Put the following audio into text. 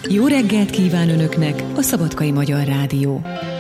Jó reggelt kíván Önöknek a Szabadkai Magyar Rádió.